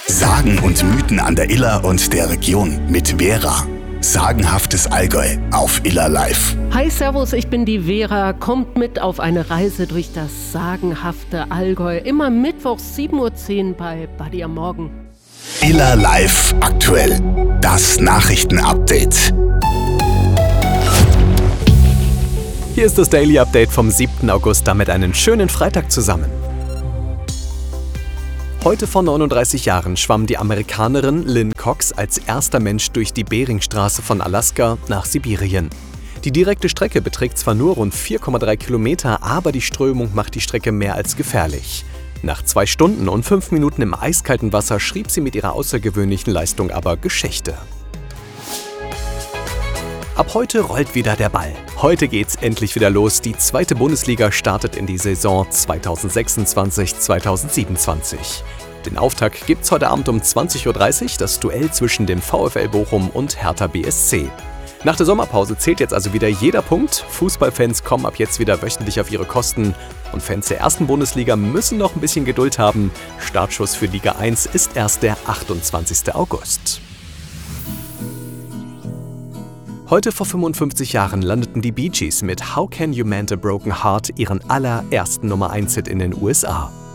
Sagen und Mythen an der Iller und der Region mit Vera. Sagenhaftes Allgäu auf Iller Live. Hi, servus, ich bin die Vera. Kommt mit auf eine Reise durch das sagenhafte Allgäu. Immer mittwochs 7:10 Uhr bei Buddy am Morgen. Iller Live aktuell. Das Nachrichtenupdate. Hier ist das Daily Update vom 7. August, damit einen schönen Freitag zusammen. Heute vor 39 Jahren schwamm die Amerikanerin Lynn Cox als erster Mensch durch die Beringstraße von Alaska nach Sibirien. Die direkte Strecke beträgt zwar nur rund 4,3 Kilometer, aber die Strömung macht die Strecke mehr als gefährlich. Nach 2 Stunden und 5 Minuten im eiskalten Wasser schrieb sie mit ihrer außergewöhnlichen Leistung aber Geschichte. Ab heute rollt wieder der Ball. Heute geht's endlich wieder los. Die 2. Bundesliga startet in die Saison 2026/2027. Den Auftakt gibt's heute Abend um 20:30 Uhr, das Duell zwischen dem VfL Bochum und Hertha BSC. Nach der Sommerpause zählt jetzt also wieder jeder Punkt. Fußballfans kommen ab jetzt wieder wöchentlich auf ihre Kosten. Und Fans der 1. Bundesliga müssen noch ein bisschen Geduld haben. Startschuss für Liga 1 ist erst der 28. August. Heute vor 55 Jahren landeten die Bee Gees mit How Can You Mend a Broken Heart ihren allerersten Nummer-1-Hit in den USA.